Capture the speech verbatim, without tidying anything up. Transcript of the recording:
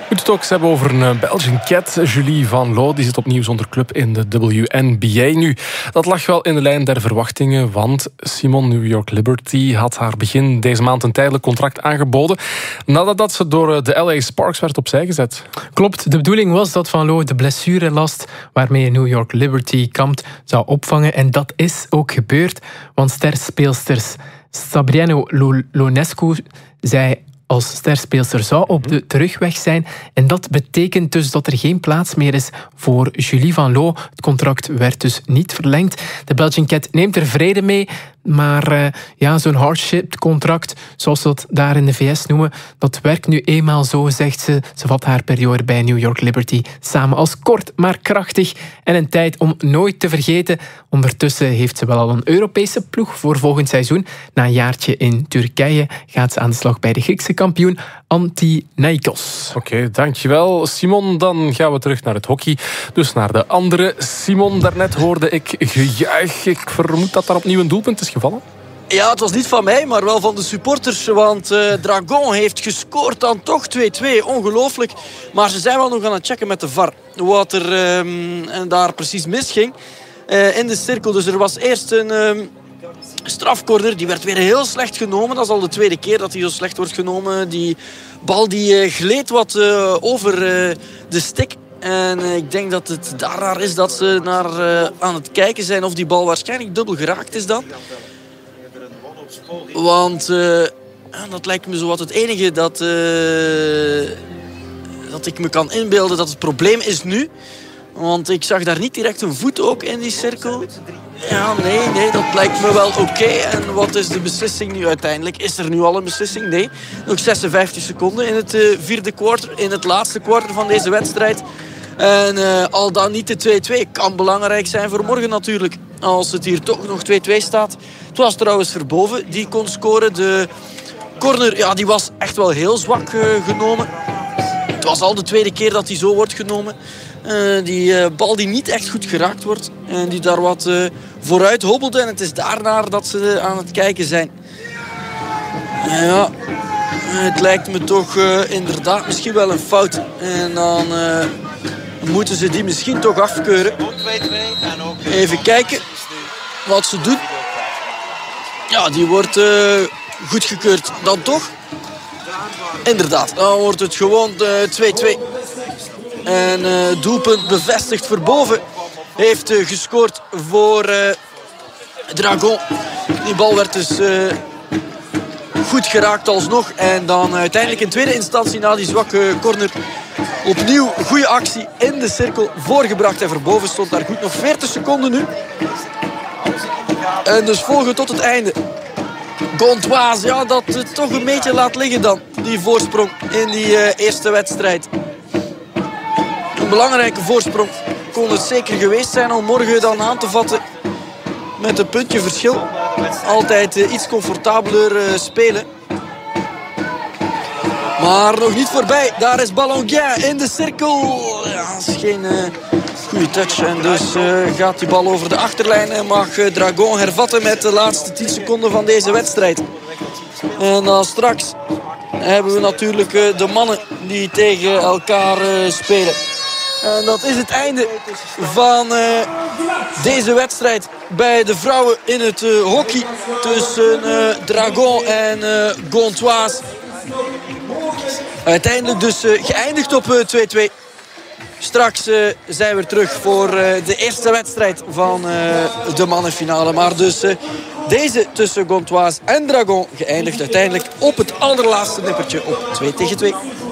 moeten het ook eens hebben over een Belgian cat, Julie Van Loo. Die zit opnieuw zonder club in de W N B A. Nu, dat lag wel in de lijn der verwachtingen, want Simon New York Liberty had haar begin deze maand een tijdelijk contract aangeboden, nadat ze door de L A Sparks werd opzij gezet. Klopt, de bedoeling was dat Van Loo de blessurelast waarmee New York Liberty kampt zou opvangen. En dat is ook gebeurd, want sterspeelsters Sabriano Ionescu zei als sterspeelster zou op de terugweg zijn. En dat betekent dus dat er geen plaats meer is voor Julie Van Loo. Het contract werd dus niet verlengd. De Belgian Cat neemt er vrede mee. Maar uh, ja, zo'n hardship-contract, zoals ze dat daar in de V S noemen, dat werkt nu eenmaal zo, zegt ze. Ze vat haar periode bij New York Liberty samen als kort, maar krachtig. En een tijd om nooit te vergeten. Ondertussen heeft ze wel al een Europese ploeg voor volgend seizoen. Na een jaartje in Turkije gaat ze aan de slag bij de Griekse kampioen Panathinaikos. Oké, okay, dankjewel Simon. Dan gaan we terug naar het hockey. Dus naar de andere Simon. Daarnet hoorde ik gejuich. Ik vermoed dat daar opnieuw een doelpunt is gevallen. Ja, het was niet van mij, maar wel van de supporters. Want uh, Dragon heeft gescoord dan toch twee-twee. Ongelooflijk. Maar ze zijn wel nog aan het checken met de V A R. Wat er uh, daar precies misging uh, in de cirkel. Dus er was eerst een uh, strafcorner. Die werd weer heel slecht genomen. Dat is al de tweede keer dat die zo slecht wordt genomen. Die bal die uh, gleed wat uh, over uh, de stick. En uh, ik denk dat het daarnaar is dat ze naar uh, aan het kijken zijn of die bal waarschijnlijk dubbel geraakt is dan. Want uh, dat lijkt me zo wat het enige dat, uh, dat ik me kan inbeelden dat het probleem is nu. Want ik zag daar niet direct een voet ook in die cirkel. Ja, nee, nee, dat lijkt me wel oké. Okay. En wat is de beslissing nu uiteindelijk? Is er nu al een beslissing? Nee. Nog zesenvijftig seconden in het uh, vierde kwart, in het laatste kwart van deze wedstrijd. En uh, al dan niet de twee-twee kan belangrijk zijn voor morgen natuurlijk. Als het hier toch nog twee-twee staat. Het was trouwens Verboven die kon scoren. De corner, ja, die was echt wel heel zwak uh, genomen. Het was al de tweede keer dat die zo wordt genomen. Uh, die uh, bal die niet echt goed geraakt wordt. En die daar wat uh, vooruit hobbelde. En het is daarnaar dat ze aan het kijken zijn. Ja, het lijkt me toch uh, inderdaad misschien wel een fout. En dan uh, moeten ze die misschien toch afkeuren. Even kijken wat ze doen. Ja, die wordt uh, goedgekeurd. Dan toch? Inderdaad, dan wordt het gewoon twee-twee. En uh, doelpunt bevestigd Verboven. Heeft uh, gescoord voor uh, Dragon. Die bal werd dus uh, goed geraakt alsnog. En dan uiteindelijk in tweede instantie na die zwakke corner opnieuw goede actie in de cirkel voorgebracht. En Verboven stond daar goed nog veertig seconden nu. En dus volgen tot het einde. Gantoise, ja, dat het toch een beetje laat liggen dan. Die voorsprong in die uh, eerste wedstrijd. Een belangrijke voorsprong kon het zeker geweest zijn om morgen dan aan te vatten met een puntje verschil. Altijd uh, iets comfortabeler uh, spelen. Maar nog niet voorbij. Daar is Ballonguin in de cirkel. Ja, dat is geen uh, goede touch. En dus uh, gaat die bal over de achterlijn en mag uh, Dragon hervatten met de laatste tien seconden van deze wedstrijd. En dan straks hebben we natuurlijk uh, de mannen die tegen elkaar uh, spelen. En dat is het einde van uh, deze wedstrijd bij de vrouwen in het uh, hockey tussen uh, Dragon en uh, Gantoise. Uiteindelijk dus uh, geëindigd op uh, twee-twee. Straks uh, zijn we terug voor uh, de eerste wedstrijd van uh, de mannenfinale. Maar dus uh, deze tussen Gantoise en Dragon geëindigd uiteindelijk op het allerlaatste nippertje op twee tegen twee.